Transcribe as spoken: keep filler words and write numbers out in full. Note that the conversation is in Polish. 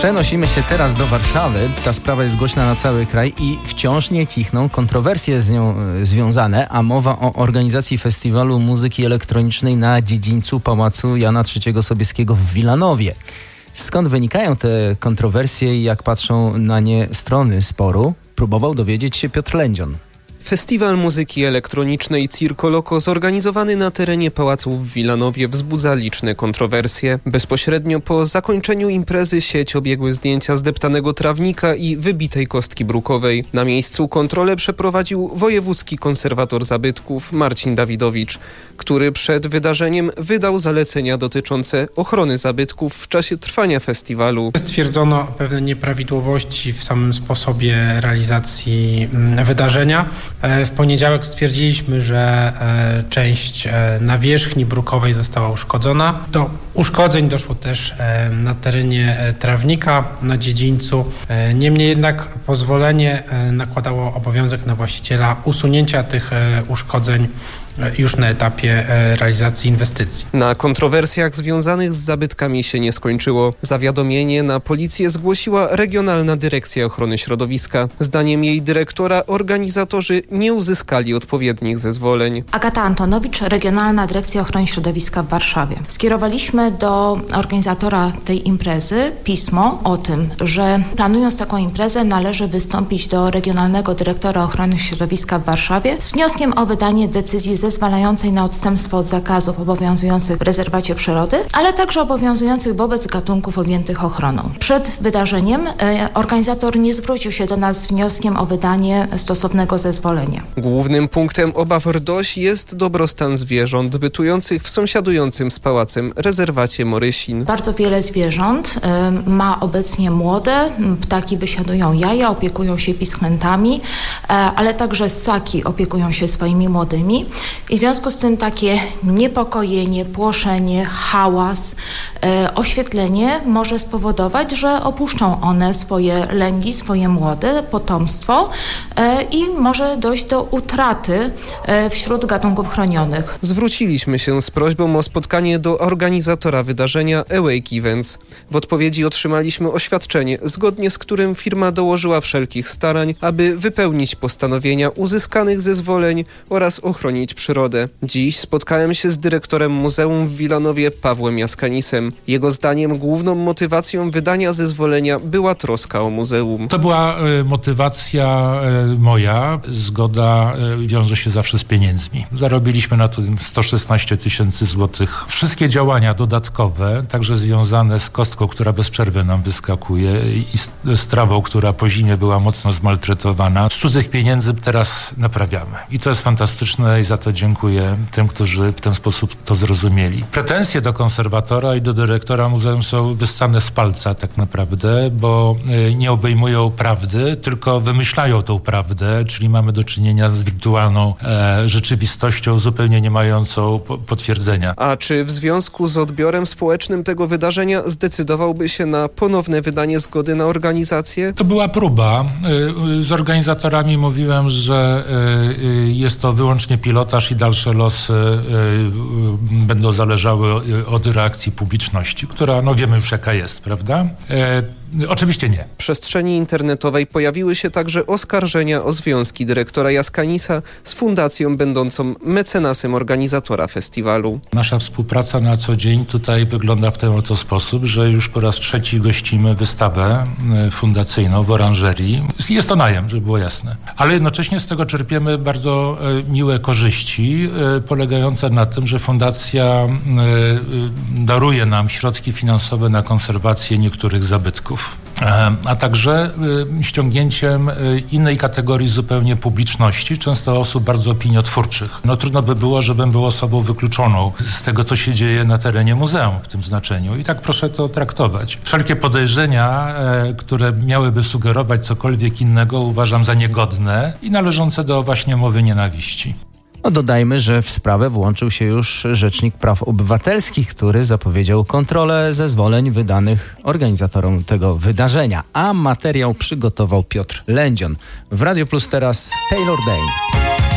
Przenosimy się teraz do Warszawy. Ta sprawa jest głośna na cały kraj i wciąż nie cichną kontrowersje z nią y, związane, a mowa o organizacji Festiwalu Muzyki Elektronicznej na dziedzińcu Pałacu Jana trzeciego Sobieskiego w Wilanowie. Skąd wynikają te kontrowersje i jak patrzą na nie strony sporu, próbował dowiedzieć się Piotr Lędzion. Festiwal Muzyki Elektronicznej Circo Loco zorganizowany na terenie pałacu w Wilanowie wzbudza liczne kontrowersje. Bezpośrednio po zakończeniu imprezy sieć obiegły zdjęcia zdeptanego trawnika i wybitej kostki brukowej. Na miejscu kontrolę przeprowadził wojewódzki konserwator zabytków Marcin Dawidowicz, który przed wydarzeniem wydał zalecenia dotyczące ochrony zabytków w czasie trwania festiwalu. Stwierdzono pewne nieprawidłowości w samym sposobie realizacji wydarzenia. W poniedziałek stwierdziliśmy, że część nawierzchni brukowej została uszkodzona. Do uszkodzeń doszło też na terenie trawnika, na dziedzińcu. Niemniej jednak pozwolenie nakładało obowiązek na właściciela usunięcia tych uszkodzeń już na etapie realizacji inwestycji. Na kontrowersjach związanych z zabytkami się nie skończyło. Zawiadomienie na policję zgłosiła Regionalna Dyrekcja Ochrony Środowiska. Zdaniem jej dyrektora organizatorzy nie uzyskali odpowiednich zezwoleń. Agata Antonowicz, Regionalna Dyrekcja Ochrony Środowiska w Warszawie. Skierowaliśmy do organizatora tej imprezy pismo o tym, że planując taką imprezę należy wystąpić do Regionalnego Dyrektora Ochrony Środowiska w Warszawie z wnioskiem o wydanie decyzji zezwalającej na odstępstwo od zakazów obowiązujących w rezerwacie przyrody, ale także obowiązujących wobec gatunków objętych ochroną. Przed wydarzeniem e, organizator nie zwrócił się do nas z wnioskiem o wydanie stosownego zezwolenia. Głównym punktem obaw R D O Ś jest dobrostan zwierząt bytujących w sąsiadującym z pałacem rezerwacie Morysin. Bardzo wiele zwierząt e, ma obecnie młode, ptaki wysiadują jaja, opiekują się pisklętami, e, ale także ssaki opiekują się swoimi młodymi. I w związku z tym takie niepokojenie, płoszenie, hałas, e, oświetlenie może spowodować, że opuszczą one swoje lęgi, swoje młode, potomstwo e, i może dojść do utraty e, wśród gatunków chronionych. Zwróciliśmy się z prośbą o spotkanie do organizatora wydarzenia Awake Events. W odpowiedzi otrzymaliśmy oświadczenie, zgodnie z którym firma dołożyła wszelkich starań, aby wypełnić postanowienia uzyskanych zezwoleń oraz ochronić przyrodę. Dziś spotkałem się z dyrektorem Muzeum w Wilanowie Pawłem Jaskanisem. Jego zdaniem główną motywacją wydania zezwolenia była troska o muzeum. To była y, motywacja y, moja. Zgoda y, wiąże się zawsze z pieniędzmi. Zarobiliśmy na tym sto szesnaście tysięcy złotych. Wszystkie działania dodatkowe, także związane z kostką, która bez przerwy nam wyskakuje i z, z trawą, która po zimie była mocno zmaltretowana, z cudzych pieniędzy teraz naprawiamy. I to jest fantastyczne i za to dziękuję tym, którzy w ten sposób to zrozumieli. Pretensje do konserwatora i do dyrektora muzeum są wyssane z palca tak naprawdę, bo nie obejmują prawdy, tylko wymyślają tą prawdę, czyli mamy do czynienia z wirtualną e, rzeczywistością zupełnie nie mającą po, potwierdzenia. A czy w związku z odbiorem społecznym tego wydarzenia zdecydowałby się na ponowne wydanie zgody na organizację? To była próba. Z organizatorami mówiłem, że jest to wyłącznie pilotaż i dalsze losy będą zależały od reakcji publiczności, która no wiemy już jaka jest, prawda? Oczywiście nie. W przestrzeni internetowej pojawiły się także oskarżenia o związki dyrektora Jaskanisa z fundacją będącą mecenasem organizatora festiwalu. Nasza współpraca na co dzień tutaj wygląda w ten oto sposób, że już po raz trzeci gościmy wystawę fundacyjną w oranżerii. Jest to najem, żeby było jasne. Ale jednocześnie z tego czerpiemy bardzo miłe korzyści polegające na tym, że fundacja daruje nam środki finansowe na konserwację niektórych zabytków. A także ściągnięciem innej kategorii zupełnie publiczności, często osób bardzo opiniotwórczych. No trudno by było, żebym był osobą wykluczoną z tego, co się dzieje na terenie muzeum w tym znaczeniu. I tak proszę to traktować. Wszelkie podejrzenia, które miałyby sugerować cokolwiek innego, uważam za niegodne i należące do właśnie mowy nienawiści. No dodajmy, że w sprawę włączył się już Rzecznik Praw Obywatelskich, który zapowiedział kontrolę zezwoleń wydanych organizatorom tego wydarzenia. A materiał przygotował Piotr Lędzion. W Radio Plus teraz Taylor Dayne.